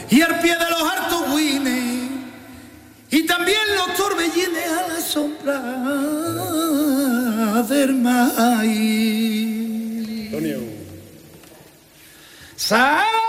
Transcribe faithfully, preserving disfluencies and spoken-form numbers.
y al pie de los altos huines, y también los torbellines a la sombra del maíz. Antonio. ¡Sal!